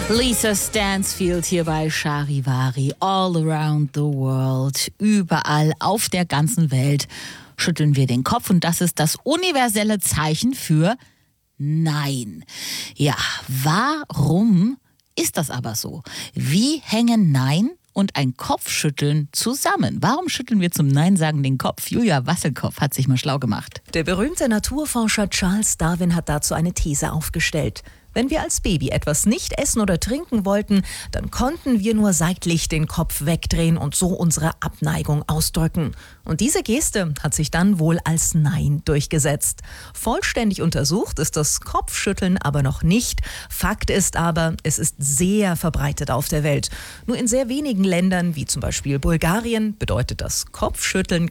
Lisa Stansfield hier bei Charivari. All around the world, überall auf der ganzen Welt schütteln wir den Kopf und das ist das universelle Zeichen für Nein. Ja, warum ist das aber so? Wie hängen Nein und ein Kopfschütteln zusammen? Warum schütteln wir zum Nein-Sagen den Kopf? Julia Wasselkopf hat sich mal schlau gemacht. Der berühmte Naturforscher Charles Darwin hat dazu eine These aufgestellt. Wenn wir als Baby etwas nicht essen oder trinken wollten, dann konnten wir nur seitlich den Kopf wegdrehen und so unsere Abneigung ausdrücken. Und diese Geste hat sich dann wohl als Nein durchgesetzt. Vollständig untersucht ist das Kopfschütteln aber noch nicht. Fakt ist aber, es ist sehr verbreitet auf der Welt. Nur in sehr wenigen Ländern, wie zum Beispiel Bulgarien, bedeutet das Kopfschütteln